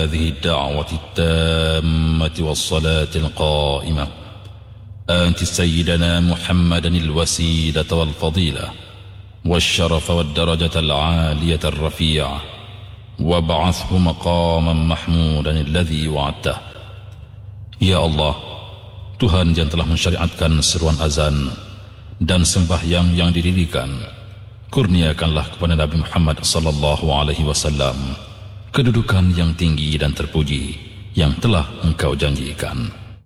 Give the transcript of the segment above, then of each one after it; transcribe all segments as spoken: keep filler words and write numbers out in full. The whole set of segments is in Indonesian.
هذه الدعوة التامة والصلاة القائمة آت سيدنا محمدا الوسيلة والفضيلة والشرف والدرجة العالية الرفيعة وابعثه مقاما محمودا الذي وعدته. Ya Allah, Tuhan yang telah mensyariatkan seruan azan dan sembahyang yang didirikan, kurniakanlah kepada Nabi Muhammad sallallahu alaihi wasallam kedudukan yang tinggi dan terpuji yang telah Engkau janjikan.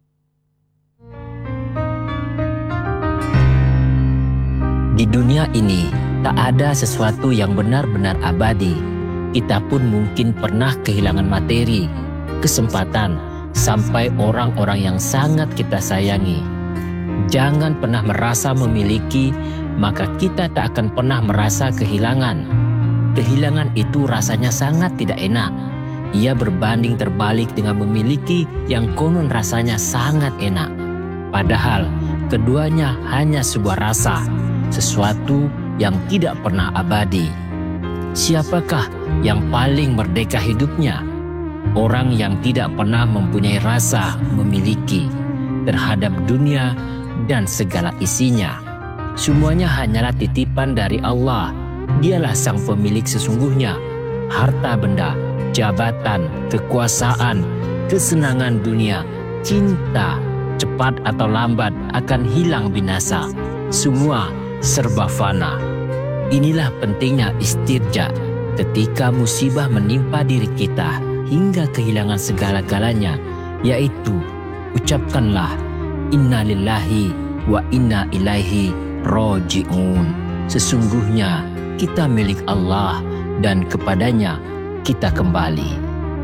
Di dunia ini tak ada sesuatu yang benar-benar abadi. Kita pun mungkin pernah kehilangan materi, kesempatan, sampai orang-orang yang sangat kita sayangi. Jangan pernah merasa memiliki, maka kita tak akan pernah merasa kehilangan. Kehilangan itu rasanya sangat tidak enak. Ia berbanding terbalik dengan memiliki yang konon rasanya sangat enak. Padahal keduanya hanya sebuah rasa, sesuatu yang tidak pernah abadi. Siapakah yang paling merdeka hidupnya? Orang yang tidak pernah mempunyai rasa memiliki terhadap dunia dan segala isinya. Semuanya hanyalah titipan dari Allah. Dialah sang pemilik sesungguhnya. Harta benda, jabatan, kekuasaan, kesenangan dunia, cinta, cepat atau lambat akan hilang binasa. Semua serba fana. Inilah pentingnya istirja ketika musibah menimpa diri kita hingga kehilangan segala-galanya, yaitu ucapkanlah inna lillahi wa inna ilaihi roji'un. Sesungguhnya kita milik Allah dan kepadanya kita kembali.